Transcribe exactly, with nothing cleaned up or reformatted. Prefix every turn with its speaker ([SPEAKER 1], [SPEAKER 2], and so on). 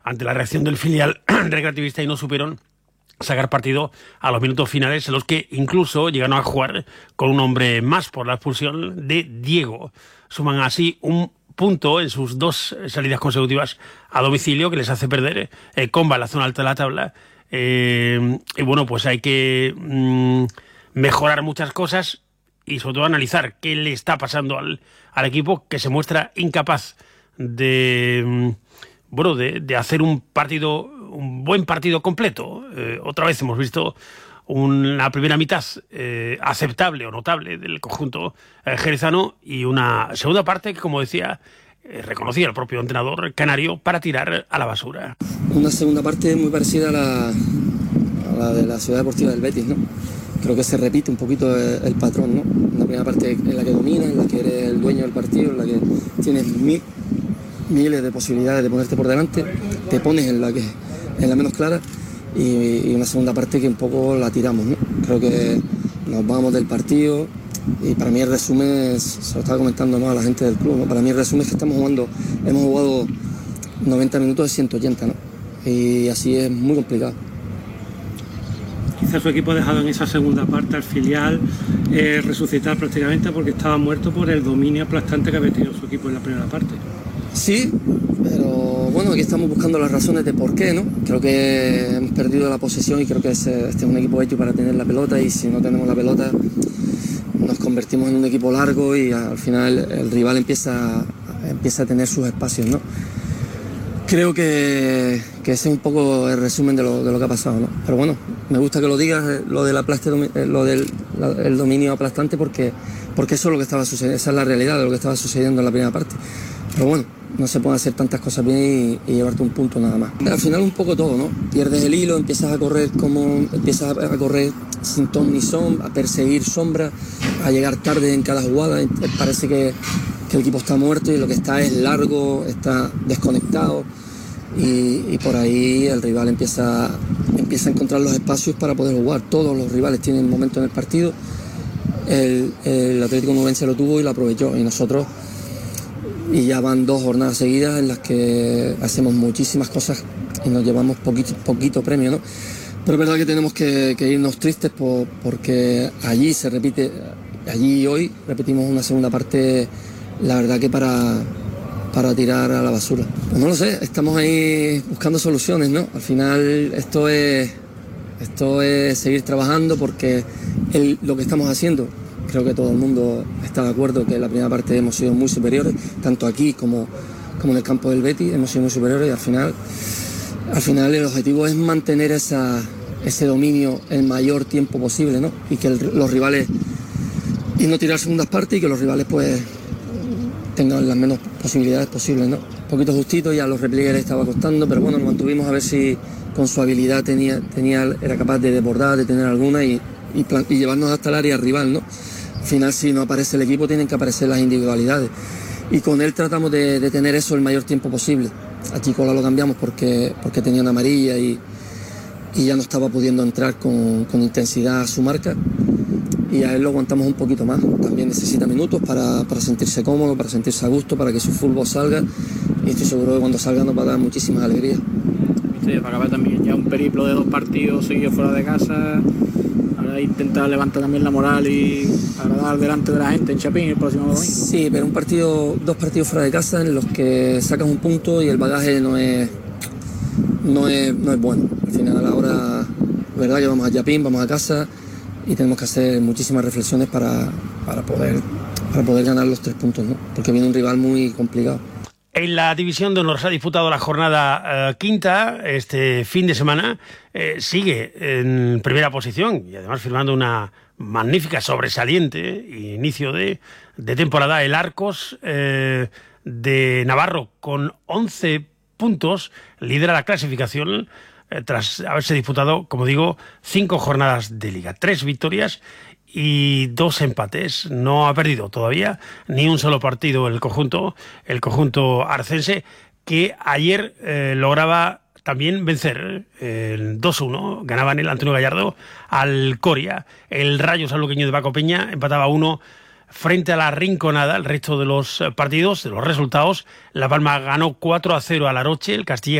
[SPEAKER 1] ante la reacción del filial recreativista y no supieron sacar partido a los minutos finales, en los que incluso llegaron a jugar con un hombre más por la expulsión de Diego. Suman así un punto en sus dos salidas consecutivas a domicilio, que les hace perder eh, comba en la zona alta de la tabla. Eh, y bueno, pues hay que mmm, mejorar muchas cosas y sobre todo analizar qué le está pasando al, al equipo, que se muestra incapaz de, bueno, de, de hacer un partido, un buen partido completo. Eh, otra vez hemos visto una primera mitad eh, aceptable o notable del conjunto eh, jerezano y una segunda parte que, como decía, eh, reconocía el propio entrenador canario, para tirar a la basura.
[SPEAKER 2] Una segunda parte muy parecida a la, a la de la Ciudad Deportiva del Betis, ¿no? Creo que se repite un poquito el, el patrón, ¿no? Una primera parte en la que dominas, en la que eres el dueño del partido, en la que tienes mil, miles de posibilidades de ponerte por delante, te pones en la que en la menos clara. Y, y una segunda parte que un poco la tiramos, ¿no? Creo que nos vamos del partido y para mí el resumen, es, se lo estaba comentando, ¿no?, a la gente del club, ¿no? Para mí el resumen es que estamos jugando, hemos jugado noventa minutos de ciento ochenta, ¿no? Y así es muy complicado.
[SPEAKER 3] Quizás su equipo ha dejado en esa segunda parte al filial eh, resucitar prácticamente, porque estaba muerto por el dominio aplastante que había tenido su equipo en la primera parte.
[SPEAKER 2] Sí, pero bueno, aquí estamos buscando las razones de por qué, ¿no? Creo que hemos perdido la posesión y creo que este es un equipo hecho para tener la pelota, y si no tenemos la pelota nos convertimos en un equipo largo y al final el rival empieza, empieza a tener sus espacios, ¿no? Creo que, que ese es un poco el resumen de lo, de lo que ha pasado, ¿no? Pero bueno, me gusta que lo digas, lo del, aplaste, lo del la, el dominio aplastante, porque, porque eso es lo que estaba sucediendo, esa es la realidad de lo que estaba sucediendo en la primera parte. Pero bueno, no se pueden hacer tantas cosas bien y, y llevarte un punto nada más. Al final un poco todo, ¿no? Pierdes el hilo, empiezas a correr como empiezas a correr sin ton ni son, a perseguir sombras, a llegar tarde en cada jugada. Parece que, que el equipo está muerto y lo que está es largo, está desconectado. Y, y por ahí el rival empieza, empieza a encontrar los espacios para poder jugar. Todos los rivales tienen momentos en el partido. El, el Atlético Nubense lo tuvo y lo aprovechó, y nosotros, y ya van dos jornadas seguidas en las que hacemos muchísimas cosas y nos llevamos poquito, poquito premio, ¿no? Pero es verdad que tenemos que, que irnos tristes por, porque allí se repite, allí y hoy repetimos una segunda parte, la verdad que para... para tirar a la basura. Pues no lo sé, estamos ahí buscando soluciones, ¿no? Al final esto es, esto es seguir trabajando, porque el, lo que estamos haciendo, creo que todo el mundo está de acuerdo que en la primera parte hemos sido muy superiores, tanto aquí como, como en el campo del Betis, hemos sido muy superiores, y al final, al final el objetivo es mantener esa, ese dominio el mayor tiempo posible, ¿no? Y que el, los rivales, y no tirar segundas partes, y que los rivales pues tengan las menos posibilidades posibles, ¿no? Un poquito justito, ya los repliegues estaba costando, pero bueno, lo mantuvimos a ver si con su habilidad tenía, tenía, era capaz de desbordar, de tener alguna y, y, plan, y llevarnos hasta el área rival, ¿no? Al final, si no aparece el equipo, tienen que aparecer las individualidades. Y con él tratamos de, de tener eso el mayor tiempo posible. A Chicola lo cambiamos porque, porque tenía una amarilla y, y ya no estaba pudiendo entrar con, con intensidad a su marca. Y a él lo aguantamos un poquito más. También necesita minutos para, para sentirse cómodo, para sentirse a gusto, para que su fútbol salga. Y estoy seguro que cuando salga nos va a dar muchísimas alegrías.
[SPEAKER 4] Sí, para acabar también ya un periplo de dos partidos seguidos fuera de casa. Ahora intentar levantar también la moral y agradar delante de la gente en Chapín el próximo domingo.
[SPEAKER 2] Sí, pero un partido, dos partidos fuera de casa en los que sacas un punto y el bagaje no es, no es, no es bueno. Al final, ahora, verdad que vamos a Chapín, vamos a casa, y tenemos que hacer muchísimas reflexiones para, para, poder, para poder ganar los tres puntos, ¿no? Porque viene un rival muy complicado.
[SPEAKER 1] En la división de honor se ha disputado la jornada uh, quinta este fin de semana. Eh, sigue en primera posición y además firmando una magnífica, sobresaliente inicio de, de temporada el Arcos eh, de Navarro, con once puntos, lidera la clasificación eh, tras haberse disputado, como digo, cinco jornadas de liga, tres victorias y dos empates. No ha perdido todavía ni un solo partido el conjunto, el conjunto arcense, que ayer eh, lograba también vencer eh, el dos uno, ganaban el Antonio Gallardo al Coria. El Rayo Sanluqueño de Paco Peña empataba a uno frente a la Rinconada. El resto de los partidos, de los resultados: La Palma ganó cuatro a cero al Aroche, el Castilla